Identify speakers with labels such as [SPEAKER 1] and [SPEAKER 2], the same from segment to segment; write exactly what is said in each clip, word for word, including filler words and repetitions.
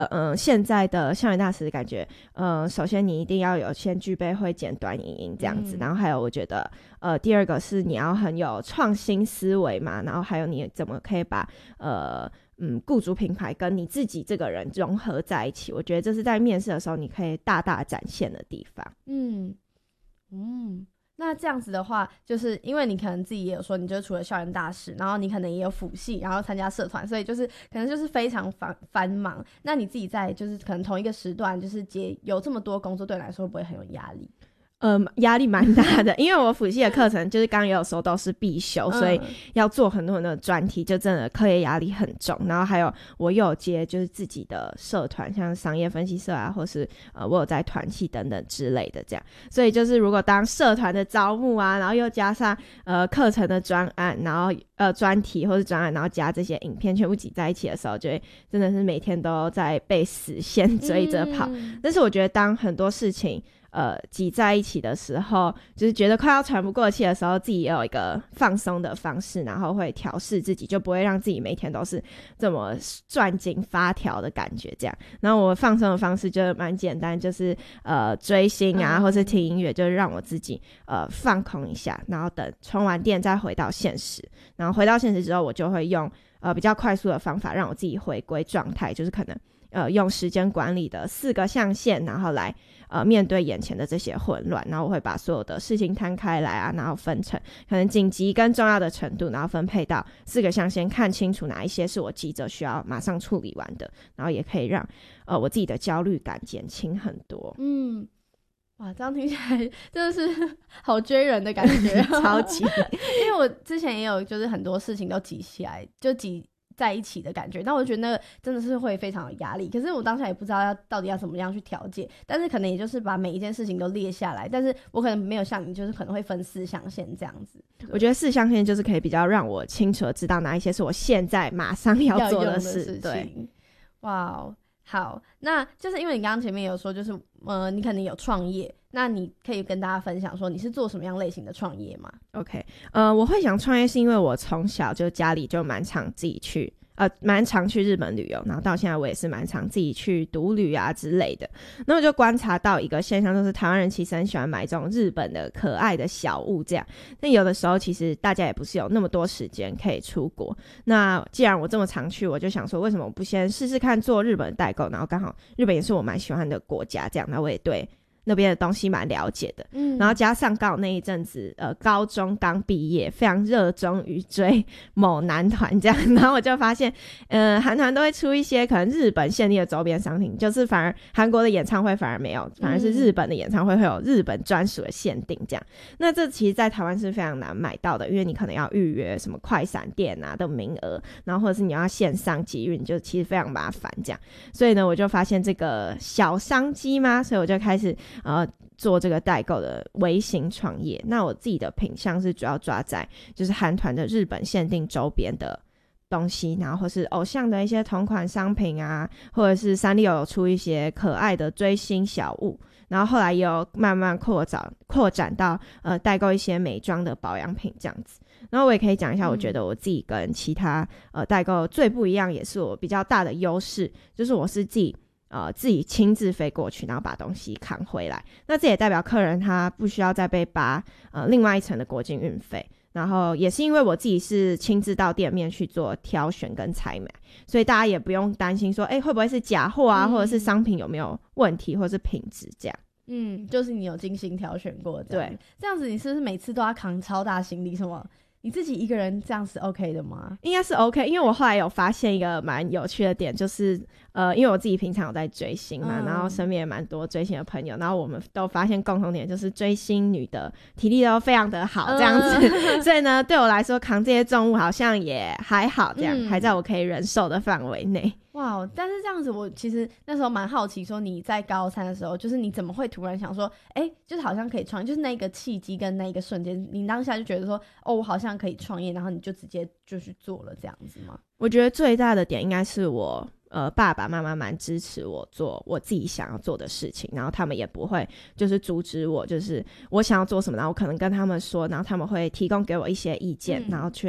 [SPEAKER 1] 呃，现在的校园大使感觉，呃，首先你一定要有先具备会剪短影音这样子，嗯、然后还有我觉得，呃，第二个是你要很有创新思维嘛，然后还有你怎么可以把呃嗯雇主品牌跟你自己这个人融合在一起，我觉得这是在面试的时候你可以大大展现的地方。
[SPEAKER 2] 嗯嗯。那这样子的话，就是因为你可能自己也有说，你就是除了校园大使，然后你可能也有辅系，然后参加社团，所以就是可能就是非常繁繁忙。那你自己在就是可能同一个时段，就是接有这么多工作，对你来说会不会很有压力？
[SPEAKER 1] 嗯，压力蛮大的，因为我辅系的课程就是刚刚也有说都是必修、嗯，所以要做很多很多的专题，就真的课业压力很重。然后还有我又有接就是自己的社团，像商业分析社啊，或是呃我有在团契等等之类的这样。所以就是如果当社团的招募啊，然后又加上呃课程的专案，然后呃专题或是专案，然后加这些影片全部挤在一起的时候，就会真的是每天都在被死线追着跑、嗯。但是我觉得当很多事情呃，挤在一起的时候，就是觉得快要喘不过气的时候，自己也有一个放松的方式，然后会调适自己，就不会让自己每天都是这么攥紧发条的感觉这样。然后我放松的方式就蛮简单，就是呃追星啊、嗯、或是听音乐，就是让我自己呃放空一下，然后等充完电再回到现实。然后回到现实之后，我就会用呃比较快速的方法让我自己回归状态，就是可能呃用时间管理的四个象限，然后来呃，面对眼前的这些混乱，然后我会把所有的事情摊开来啊，然后分成可能紧急跟重要的程度，然后分配到四个象限，看清楚哪一些是我急着需要马上处理完的，然后也可以让呃我自己的焦虑感减轻很多。
[SPEAKER 2] 嗯，哇，这样听起来真的是好追人的感觉
[SPEAKER 1] 超级
[SPEAKER 2] 因为我之前也有就是很多事情都挤起来，就挤在一起的感觉，但我觉得那个真的是会非常有压力，可是我当下也不知道要到底要怎么样去调节，但是可能也就是把每一件事情都列下来，但是我可能没有像你就是可能会分四象限这样子。
[SPEAKER 1] 我觉得四象限就是可以比较让我清楚的知道哪一些是我现在马上要做的事。
[SPEAKER 2] 要用的事情。对，哇，好，那就是因为你刚刚前面有说就是呃你可能有创业，那你可以跟大家分享说你是做什么样类型的创业吗？
[SPEAKER 1] OK， 呃，我会想创业是因为我从小就家里就蛮常自己去呃，蛮常去日本旅游，然后到现在我也是蛮常自己去独旅啊之类的。那我就观察到一个现象，就是台湾人其实很喜欢买这种日本的可爱的小物这样，但有的时候其实大家也不是有那么多时间可以出国。那既然我这么常去，我就想说为什么我不先试试看做日本的代购，然后刚好日本也是我蛮喜欢的国家这样，那我也对那边的东西蛮了解的，嗯，然后加上刚好那一阵子呃高中刚毕业，非常热衷于追某男团这样，然后我就发现呃韩团都会出一些可能日本限定的周边商品，就是反而韩国的演唱会反而没有，反而是日本的演唱会会有日本专属的限定这样，那这其实在台湾是非常难买到的，因为你可能要预约什么快闪店啊的名额，然后或者是你要线上集运，就其实非常麻烦这样，所以呢我就发现这个小商机嘛，所以我就开始呃，做这个代购的微型创业。那我自己的品项是主要抓在就是韩团的日本限定周边的东西，然后或是偶像的一些同款商品啊，或者是三丽鸥有出一些可爱的追星小物，然后后来也有慢慢扩展扩展到呃代购一些美妆的保养品这样子。然后我也可以讲一下，我觉得我自己跟其他呃代购最不一样，也是我比较大的优势，就是我是自己呃，自己亲自飞过去，然后把东西扛回来。那这也代表客人他不需要再被拔呃另外一层的国境运费。然后也是因为我自己是亲自到店面去做挑选跟采买，所以大家也不用担心说，哎，会不会是假货啊、嗯，或者是商品有没有问题，或者是品质这样。
[SPEAKER 2] 嗯，就是你有精心挑选过这样。对，这样子你是不是每次都要扛超大行李什么？你自己一个人这样是 OK 的吗？
[SPEAKER 1] 应该是 OK， 因为我后来有发现一个蛮有趣的点，就是呃，因为我自己平常有在追星嘛、嗯、然后身边也蛮多追星的朋友，然后我们都发现共同点就是追星女的体力都非常的好这样子、嗯、所以呢对我来说扛这些重物好像也还好这样、嗯、还在我可以忍受的范围内。
[SPEAKER 2] 哇，但是这样子我其实那时候蛮好奇说你在高三的时候就是你怎么会突然想说哎、欸，就是好像可以创业，就是那个契机跟那个瞬间你当下就觉得说哦我好像可以创业，然后你就直接就去做了这样子吗？
[SPEAKER 1] 我觉得最大的点应该是我呃爸爸妈妈蛮支持我做我自己想要做的事情，然后他们也不会就是阻止我，就是我想要做什么然后我可能跟他们说，然后他们会提供给我一些意见、嗯、然后却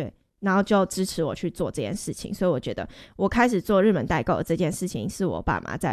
[SPEAKER 1] 然后就支持我去做这件事情，所以我觉得我开始做日本代购的这件事情是我爸妈在